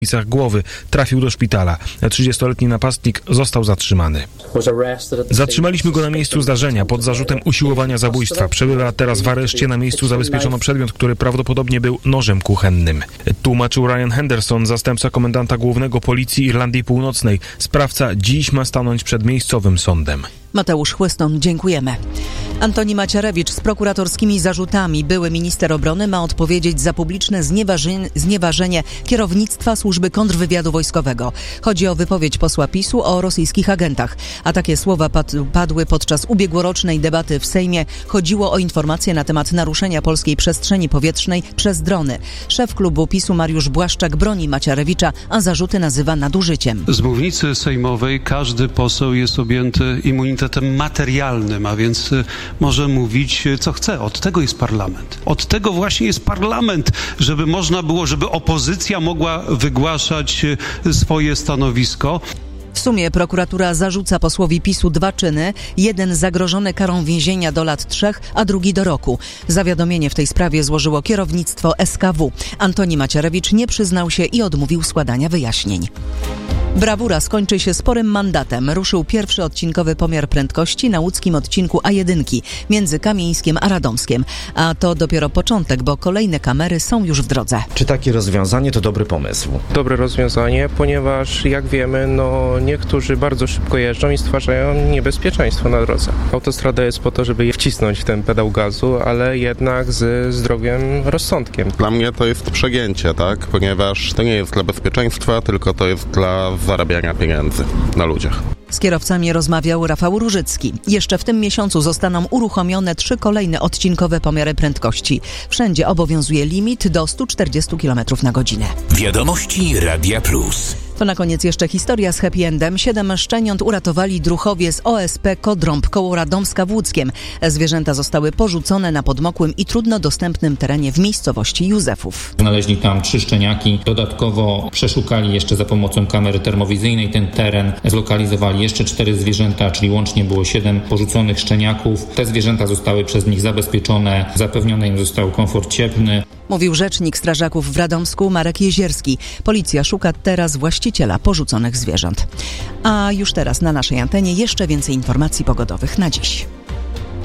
głowy. Trafił do szpitala. 30-letni napastnik został zatrzymany. Zatrzymaliśmy go na miejscu zdarzenia pod zarzutem usiłowania zabójstwa. Przebywa teraz w areszcie. Na miejscu zabezpieczono przedmiot, który prawdopodobnie był nożem kuchennym. Tłumaczył Ryan Henderson, zastępca komendanta głównego Policji Irlandii Północnej. Sprawca dziś ma stanąć przed miejscowym sądem. Mateusz Chłyston, dziękujemy. Antoni Macierewicz z prokuratorskimi zarzutami. Były minister obrony ma odpowiedzieć za publiczne znieważenie kierownictwa służby kontrwywiadu wojskowego. Chodzi o wypowiedź posła PiS-u o rosyjskich agentach. A takie słowa padły podczas ubiegłorocznej debaty w Sejmie. Chodziło o informacje na temat naruszenia polskiej przestrzeni powietrznej przez drony. Szef klubu PiS-u Mariusz Błaszczak broni Macierewicza, a zarzuty nazywa nadużyciem. Z mównicy sejmowej każdy poseł jest objęty immunitetem materialnym, a więc może mówić co chce. Od tego jest parlament. Od tego właśnie jest parlament, żeby można było, żeby opozycja mogła wygłaszać swoje stanowisko. W sumie prokuratura zarzuca posłowi PiS-u 2 czyny. Jeden zagrożony karą więzienia do lat 3, a drugi do roku. Zawiadomienie w tej sprawie złożyło kierownictwo SKW. Antoni Macierewicz nie przyznał się i odmówił składania wyjaśnień. Brawura skończy się sporym mandatem. Ruszył pierwszy odcinkowy pomiar prędkości na łódzkim odcinku A1 między Kamieńskiem a Radomskiem. A to dopiero początek, bo kolejne kamery są już w drodze. Czy takie rozwiązanie to dobry pomysł? Dobre rozwiązanie, ponieważ jak wiemy, niektórzy bardzo szybko jeżdżą i stwarzają niebezpieczeństwo na drodze. Autostrada jest po to, żeby je wcisnąć w ten pedał gazu, ale jednak z zdrowym rozsądkiem. Dla mnie to jest przegięcie, tak? Ponieważ to nie jest dla bezpieczeństwa, tylko to jest dla zarabiania pieniędzy na ludziach. Z kierowcami rozmawiał Rafał Różycki. Jeszcze w tym miesiącu zostaną uruchomione 3 kolejne odcinkowe pomiary prędkości. Wszędzie obowiązuje limit do 140 km na godzinę. Wiadomości Radia Plus. To na koniec jeszcze historia z happy endem. 7 szczeniąt uratowali druhowie z OSP Kodrąb koło Radomska w Łódzkiem. Zwierzęta zostały porzucone na podmokłym i trudno dostępnym terenie w miejscowości Józefów. Znaleźli tam 3 szczeniaki. Dodatkowo przeszukali jeszcze za pomocą kamery termowizyjnej ten teren. Zlokalizowali jeszcze 4 zwierzęta, czyli łącznie było 7 porzuconych szczeniaków. Te zwierzęta zostały przez nich zabezpieczone. Zapewniony im został komfort cieplny. Mówił rzecznik strażaków w Radomsku Marek Jezierski. Policja szuka teraz właściciela porzuconych zwierząt. A już teraz na naszej antenie jeszcze więcej informacji pogodowych na dziś.